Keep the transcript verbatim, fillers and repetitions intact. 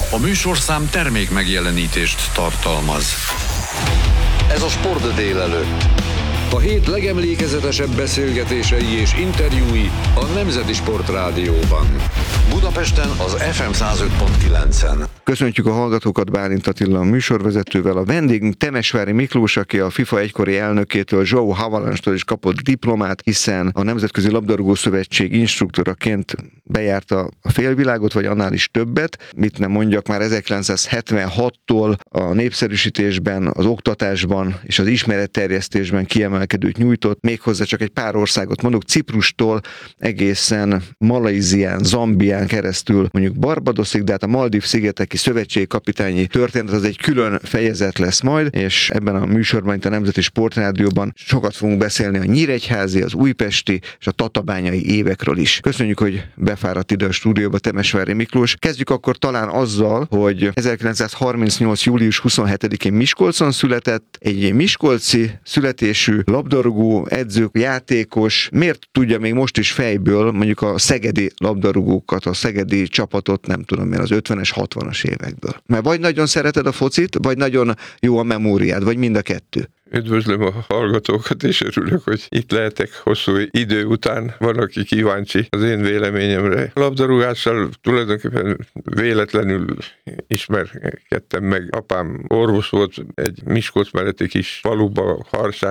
A műsorszám termék megjelenítést tartalmaz. Ez a Sport délelőtt. A hét legemlékezetesebb beszélgetései és interjúi a Nemzeti Sport Rádióban. Budapesten az ef em száz öt pont kilencen. Köszöntjük a hallgatókat, Bálint Attila műsorvezetővel. A vendégünk Temesvári Miklós, aki a FIFA egykori elnökétől, João Havelange-tól is kapott diplomát, hiszen a Nemzetközi Labdarúgó Szövetség instruktoraként bejárta a félvilágot, vagy annál is többet. Mit nem mondjak, már ezerkilencszázhetvenhattól a népszerűsítésben, az oktatásban és az ismeretterjesztésben kiemelkedőt nyújtott, méghozzá csak egy pár országot mondok, Ciprustól egészen Malajzián, Zambián keresztül mondjuk Barbadosig, de hát a Maldív-szigeteki szövetségi kapitányi történet az egy külön fejezet lesz majd, és ebben a műsorban, itt a Nemzeti Sportrádióban sokat fogunk beszélni a nyíregyházi, az újpesti és a tatabányai évekről is. Köszönjük, hogy befáradt ide a stúdióba Temesvári Miklós. Kezdjük akkor talán azzal, hogy ezerkilencszázharmincnyolc. július huszonhetedikén Miskolcon született, egy miskolci születésű labdarúgó, edző, játékos. Miért tudja még most is fejből mondjuk a szegedi labdarúgókat, a szegedi csapatot, nem tudom én, az ötvenes, hatvanas évekből? Mert vagy nagyon szereted a focit, vagy nagyon jó a memóriád, vagy mind a kettő? Üdvözlöm a hallgatókat, és örülök, hogy itt lehetek hosszú idő után. Van, aki kíváncsi az én véleményemre. A labdarúgással tulajdonképpen véletlenül ismerkedtem meg. Apám orvos volt egy Miskolc melletti kis faluba, Harsán